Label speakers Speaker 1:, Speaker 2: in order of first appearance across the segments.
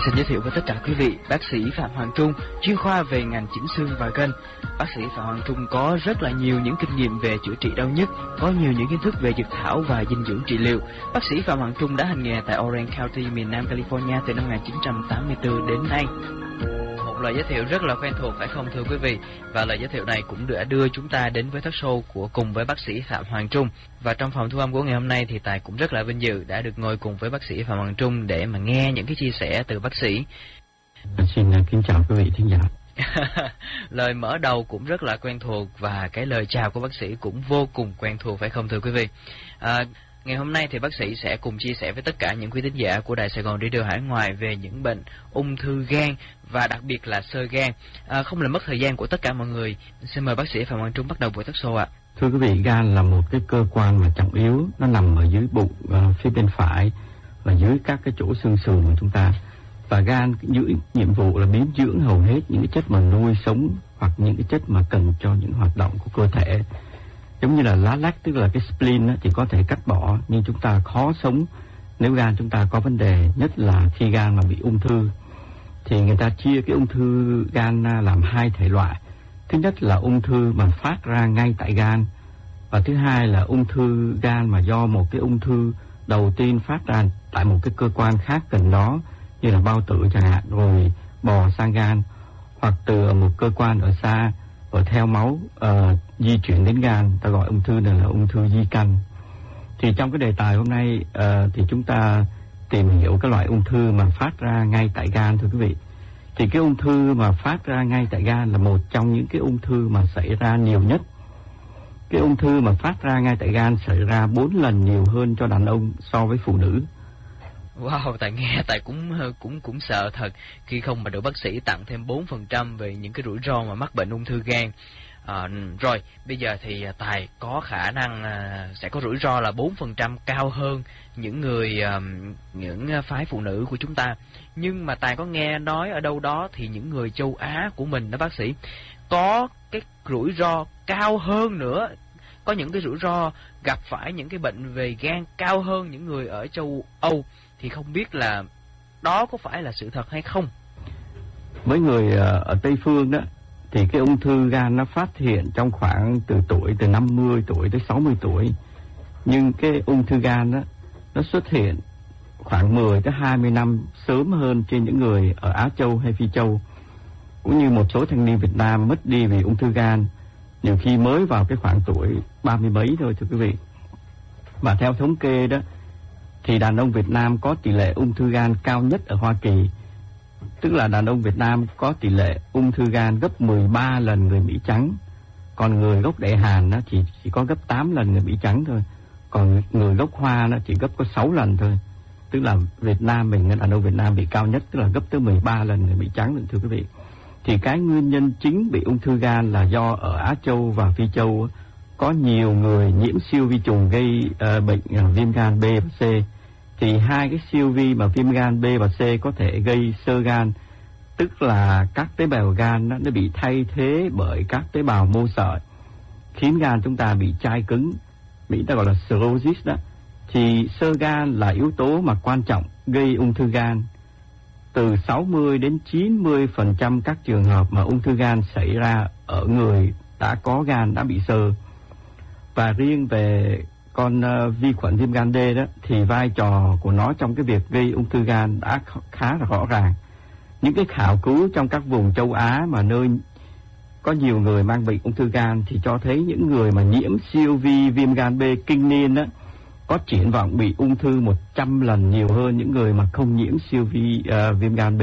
Speaker 1: Xin giới thiệu với tất cả quý vị, bác sĩ Phạm Hoàng Trung, chuyên khoa về ngành chỉnh xương và gân. Bác sĩ Phạm Hoàng Trung có rất là nhiều những kinh nghiệm về chữa trị đau nhức, có nhiều những kiến thức về dược thảo và dinh dưỡng trị liệu. Bác sĩ Phạm Hoàng Trung đã hành nghề tại Orange County, miền Nam California từ năm 1984 đến nay. Một lời giới thiệu rất là quen thuộc phải không thưa quý vị? Và lời giới thiệu này cũng đã đưa chúng ta đến với talk show của cùng với bác sĩ Phạm Hoàng Trung. Và trong phòng thu âm của ngày hôm nay thì Tài cũng rất là vinh dự đã được ngồi cùng với bác sĩ Phạm Hoàng Trung để mà nghe những cái chia sẻ từ bác sĩ.
Speaker 2: Xin kính chào quý vị thính giả.
Speaker 1: Lời mở đầu cũng rất là quen thuộc và cái lời chào của bác sĩ cũng vô cùng quen thuộc phải không thưa quý vị? Ngày hôm nay thì bác sĩ sẽ cùng chia sẻ với tất cả những quý thính giả của Đài Sài Gòn Radio Hải Ngoại về những bệnh ung thư gan và đặc biệt là xơ gan. Không làm mất thời gian của tất cả mọi người, xin mời bác sĩ Phạm Hoàng Trung bắt đầu buổi talk show ạ.
Speaker 2: Thưa quý vị, gan là một cái cơ quan mà trọng yếu, nó nằm ở dưới bụng phía bên phải và dưới các cái chỗ xương sườn của chúng ta. Và gan giữ nhiệm vụ là biến dưỡng hầu hết những cái chất mà nuôi sống hoặc những cái chất mà cần cho những hoạt động của cơ thể. Giống như là lá lách, tức là cái spleen thì có thể cắt bỏ, nhưng chúng ta khó sống nếu gan chúng ta có vấn đề, nhất là khi gan mà bị ung thư. Thì người ta chia cái ung thư gan làm hai thể loại. Thứ nhất là ung thư mà phát ra ngay tại gan, và thứ hai là ung thư gan mà do một cái ung thư đầu tiên phát ra tại một cái cơ quan khác gần đó, như là bao tử chẳng hạn, rồi bò sang gan, hoặc từ một cơ quan ở xa và theo máu di chuyển đến gan. Ta gọi ung thư này là ung thư di căn. Thì trong cái đề tài hôm nay thì chúng ta tìm hiểu cái loại ung thư mà phát ra ngay tại gan thưa quý vị. Thì cái ung thư mà phát ra ngay tại gan là một trong những cái ung thư mà xảy ra nhiều nhất. Cái ung thư mà phát ra ngay tại gan xảy ra 4 lần nhiều hơn cho đàn ông so với phụ nữ.
Speaker 1: Wow, Tài nghe Tài cũng sợ thật khi không mà được bác sĩ tặng thêm 4% về những cái rủi ro mà mắc bệnh ung thư gan. Rồi, bây giờ thì Tài có khả năng sẽ có rủi ro là 4% cao hơn những người những phái phụ nữ của chúng ta. Nhưng mà Tài có nghe nói ở đâu đó thì những người châu Á của mình đó bác sĩ có cái rủi ro cao hơn nữa, có những cái rủi ro gặp phải những cái bệnh về gan cao hơn những người ở châu Âu. Thì không biết là đó có phải là sự thật hay không?
Speaker 2: Với người ở Tây Phương đó thì cái ung thư gan nó phát hiện trong khoảng từ 50 tuổi tới 60 tuổi. Nhưng cái ung thư gan đó nó xuất hiện khoảng 10 tới 20 năm sớm hơn trên những người ở Á Châu hay Phi Châu. Cũng như một số thanh niên Việt Nam mất đi vì ung thư gan nhiều khi mới vào cái khoảng tuổi 30 mấy thôi thưa quý vị. Và theo thống kê đó thì đàn ông Việt Nam có tỷ lệ ung thư gan cao nhất ở Hoa Kỳ. Tức là đàn ông Việt Nam có tỷ lệ ung thư gan gấp 13 lần người Mỹ trắng. Còn người gốc Đại Hàn nó chỉ có gấp 8 lần người Mỹ trắng thôi. Còn người gốc Hoa nó chỉ gấp có 6 lần thôi. Tức là Việt Nam mình, đàn ông Việt Nam bị cao nhất, tức là gấp tới 13 lần người Mỹ trắng thưa quý vị. Thì cái nguyên nhân chính bị ung thư gan là do ở Á Châu và Phi Châu có nhiều người nhiễm siêu vi trùng gây bệnh viêm gan B và C. Thì hai cái siêu vi mà viêm gan B và C có thể gây xơ gan, tức là các tế bào gan nó bị thay thế bởi các tế bào mô sợi, khiến gan chúng ta bị chai cứng, Mỹ ta gọi là cirrhosis đó. Thì xơ gan là yếu tố mà quan trọng gây ung thư gan. Từ 60 đến 90% các trường hợp mà ung thư gan xảy ra ở người đã có gan đã bị xơ. Và riêng về con vi khuẩn viêm gan D đó thì vai trò của nó trong cái việc gây ung thư gan đã khá là rõ ràng. Những cái khảo cứu trong các vùng châu Á mà nơi có nhiều người mang bệnh ung thư gan thì cho thấy những người mà nhiễm siêu vi viêm gan B kinh niên đó có triển vọng bị ung thư 100 lần nhiều hơn những người mà không nhiễm siêu vi viêm gan B.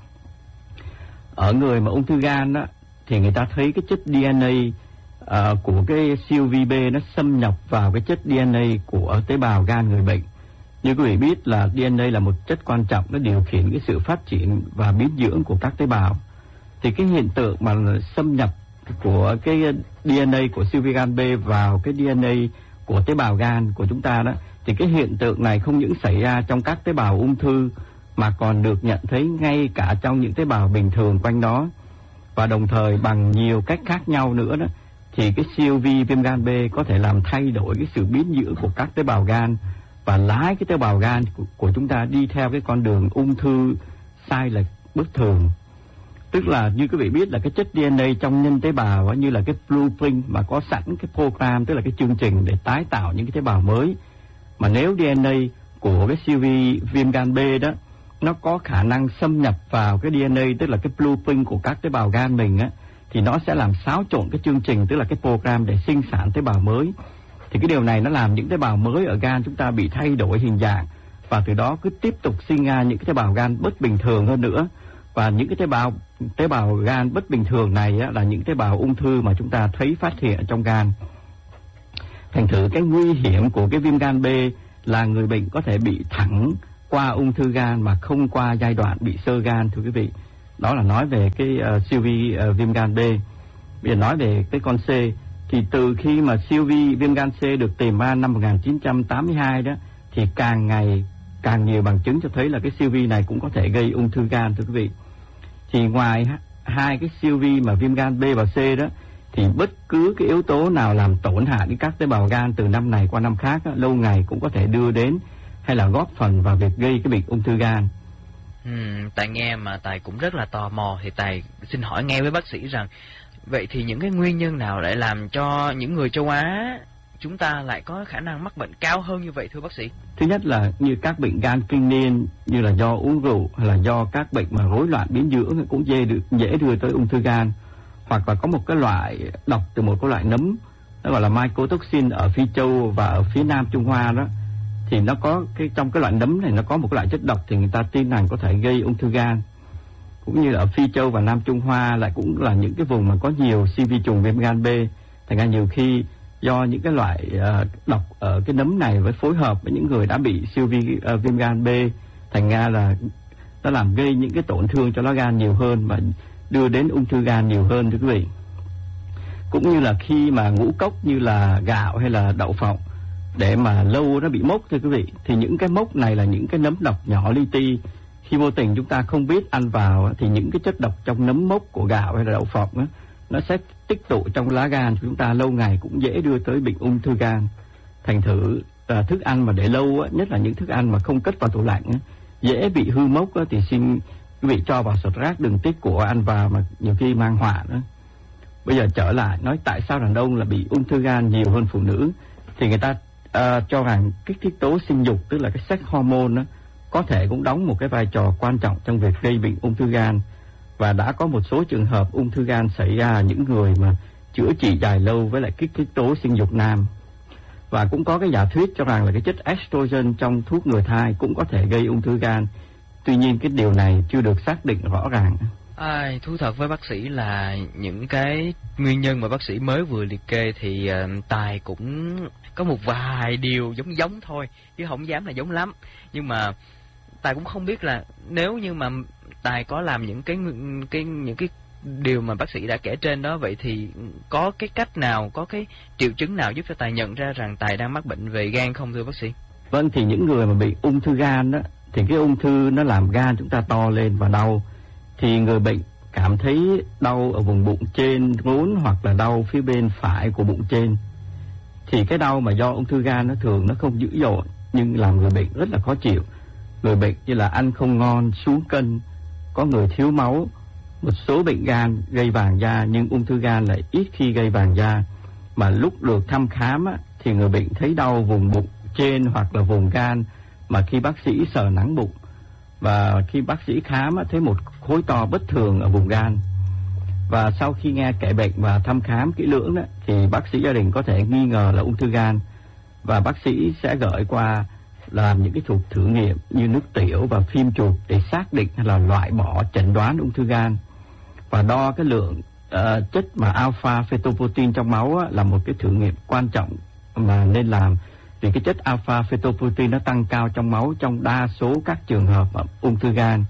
Speaker 2: Ở người mà ung thư gan đó thì người ta thấy cái chất DNA của cái siêu vi B nó xâm nhập vào cái chất DNA của tế bào gan người bệnh. Như quý vị biết là DNA là một chất quan trọng, nó điều khiển cái sự phát triển và biến dưỡng của các tế bào. Thì cái hiện tượng mà xâm nhập của cái DNA của siêu vi gan B vào cái DNA của tế bào gan của chúng ta đó, thì cái hiện tượng này không những xảy ra trong các tế bào ung thư mà còn được nhận thấy ngay cả trong những tế bào bình thường quanh đó. Và đồng thời bằng nhiều cách khác nhau nữa đó, thì cái siêu vi viêm gan B có thể làm thay đổi cái sự biến dưỡng của các tế bào gan và lái cái tế bào gan của chúng ta đi theo cái con đường ung thư sai lệch bất thường. Tức là như quý vị biết là cái chất DNA trong nhân tế bào như là cái blueprint mà có sẵn cái program, tức là cái chương trình để tái tạo những cái tế bào mới. Mà nếu DNA của cái siêu vi viêm gan B đó nó có khả năng xâm nhập vào cái DNA, tức là cái blueprint của các tế bào gan mình thì nó sẽ làm xáo trộn cái chương trình, tức là cái program để sinh sản tế bào mới. Thì cái điều này nó làm những tế bào mới ở gan chúng ta bị thay đổi hình dạng, và từ đó cứ tiếp tục sinh ra những cái tế bào gan bất bình thường hơn nữa. Và những cái tế bào gan bất bình thường này là những tế bào ung thư mà chúng ta thấy phát hiện trong gan. Thành thử cái nguy hiểm của cái viêm gan B là người bệnh có thể bị thẳng qua ung thư gan mà không qua giai đoạn bị xơ gan, thưa quý vị. Đó là nói về cái siêu vi viêm gan B. Bây giờ nói về cái con C, thì từ khi mà siêu vi viêm gan C được tìm ra năm 1982 đó, thì càng ngày càng nhiều bằng chứng cho thấy là cái siêu vi này cũng có thể gây ung thư gan, thưa quý vị. Thì ngoài hai cái siêu vi mà viêm gan B và C đó, thì bất cứ cái yếu tố nào làm tổn hại đến các tế bào gan từ năm này qua năm khác lâu ngày cũng có thể đưa đến hay là góp phần vào việc gây cái bệnh ung thư gan.
Speaker 1: Tài nghe mà Tài cũng rất là tò mò, thì Tài xin hỏi ngay với bác sĩ rằng vậy thì những cái nguyên nhân nào lại làm cho những người châu Á chúng ta lại có khả năng mắc bệnh cao hơn như vậy, thưa bác sĩ?
Speaker 2: Thứ nhất là như các bệnh gan kinh niên, như là do uống rượu hay là do các bệnh mà rối loạn dinh dưỡng cũng dễ đưa tới ung thư gan. Hoặc là có một cái loại độc từ một cái loại nấm, nó gọi là mycotoxin ở Phi Châu và ở phía Nam Trung Hoa đó, thì nó có trong cái loại nấm này nó có một cái loại chất độc thì người ta tin rằng có thể gây ung thư gan. Cũng như là ở Phi Châu và Nam Trung Hoa lại cũng là những cái vùng mà có nhiều siêu vi trùng viêm gan B. Thành ra nhiều khi do những cái loại độc ở cái nấm này với phối hợp với những người đã bị siêu vi viêm gan B, thành ra là nó làm gây những cái tổn thương cho lá gan nhiều hơn và đưa đến ung thư gan nhiều hơn, thưa quý vị. Cũng như là khi mà ngũ cốc như là gạo hay là đậu phộng để mà lâu nó bị mốc, thưa quý vị, thì những cái mốc này là những cái nấm độc nhỏ li ti. Khi vô tình chúng ta không biết ăn vào thì những cái chất độc trong nấm mốc của gạo hay là đậu phộng nó sẽ tích tụ trong lá gan của chúng ta, lâu ngày cũng dễ đưa tới bệnh ung thư gan. Thành thử thức ăn mà để lâu nhất là những thức ăn mà không cất vào tủ lạnh dễ bị hư mốc thì xin quý vị cho vào sọt rác, đừng tích của ăn vào mà nhiều khi mang họa nữa. Bây giờ trở lại nói tại sao đàn ông là bị ung thư gan nhiều hơn phụ nữ, thì người ta cho rằng kích thích tố sinh dục, tức là cái sex hormone có thể cũng đóng một cái vai trò quan trọng trong việc gây bệnh ung thư gan. Và đã có một số trường hợp ung thư gan xảy ra những người mà chữa trị dài lâu với lại kích thích tố sinh dục nam. Và cũng có cái giả thuyết cho rằng là cái chất estrogen trong thuốc ngừa thai cũng có thể gây ung thư gan. Tuy nhiên cái điều này chưa được xác định rõ ràng.
Speaker 1: Thú thật với bác sĩ là những cái nguyên nhân mà bác sĩ mới vừa liệt kê thì Tài cũng có một vài điều giống thôi, chứ không dám là giống lắm. Nhưng mà Tài cũng không biết là nếu như mà Tài có làm những cái điều mà bác sĩ đã kể trên đó, vậy thì có cái cách nào, có cái triệu chứng nào giúp cho Tài nhận ra rằng Tài đang mắc bệnh về gan không, thưa bác sĩ?
Speaker 2: Vâng, thì những người mà bị ung thư gan đó, thì cái ung thư nó làm gan chúng ta to lên và đau. Thì người bệnh cảm thấy đau ở vùng bụng trên rốn hoặc là đau phía bên phải của bụng trên. Thì cái đau mà do ung thư gan nó thường nó không dữ dội, nhưng làm người bệnh rất là khó chịu. Người bệnh như là ăn không ngon, xuống cân, có người thiếu máu. Một số bệnh gan gây vàng da, nhưng ung thư gan lại ít khi gây vàng da. Mà lúc được thăm khám thì người bệnh thấy đau vùng bụng trên hoặc là vùng gan, mà khi bác sĩ sờ nắng bụng và khi bác sĩ khám thấy một khối to bất thường ở vùng gan. Và sau khi nghe kể bệnh và thăm khám kỹ lưỡng thì bác sĩ gia đình có thể nghi ngờ là ung thư gan, và bác sĩ sẽ gửi qua làm những cái cuộc thử nghiệm như nước tiểu và phim chụp để xác định hay là loại bỏ chẩn đoán ung thư gan. Và đo cái lượng chất mà alpha fetoprotein trong máu là một cái thử nghiệm quan trọng mà nên làm, vì cái chất alpha fetoprotein nó tăng cao trong máu trong đa số các trường hợp ung thư gan.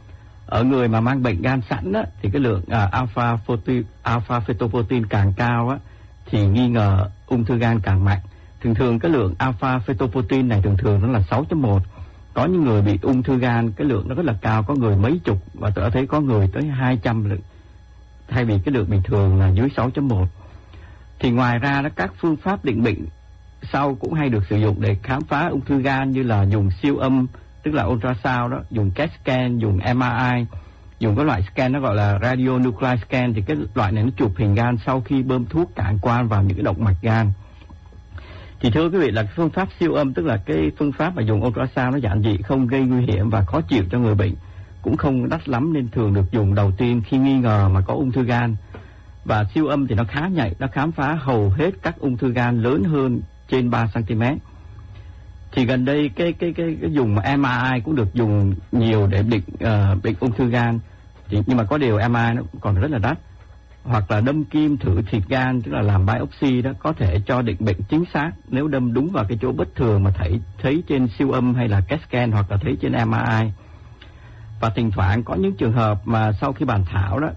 Speaker 2: Ở người mà mang bệnh gan sẵn thì cái lượng alpha fetoprotein càng cao thì nghi ngờ ung thư gan càng mạnh. Thường cái lượng alpha fetoprotein này thường nó là 6.1. Có những người bị ung thư gan cái lượng nó rất là cao, có người mấy chục, và tôi thấy có người tới 200 lượng, thay vì cái lượng bình thường là dưới 6.1. Thì ngoài ra các phương pháp định bệnh sau cũng hay được sử dụng để khám phá ung thư gan, như là dùng siêu âm, tức tức là ultrasound đó, dùng CAT scan, dùng MRI, dùng cái loại scan nó gọi là radionuclide scan, thì cái loại này nó chụp hình gan sau khi bơm thuốc cản quan vào những cái động mạch gan. Thì thưa quý vị, là phương pháp siêu âm, tức là cái phương pháp mà dùng ultrasound nó giản dị, không gây nguy hiểm và khó chịu cho người bệnh, cũng không đắt lắm, nên thường được dùng đầu tiên khi nghi ngờ mà có ung thư gan. Và siêu âm thì nó khá nhạy, nó khám phá hầu hết các ung thư gan lớn hơn trên 3 cm. Thì gần đây cái dùng MRI cũng được dùng nhiều để định ung thư gan. Nhưng mà có điều MRI nó còn rất là đắt. Hoặc là đâm kim thử thịt gan, tức là làm biopsy đó, có thể cho định bệnh chính xác nếu đâm đúng vào cái chỗ bất thường mà thấy trên siêu âm hay là CAT scan hoặc là thấy trên MRI. Và thỉnh thoảng có những trường hợp mà sau khi bàn thảo đó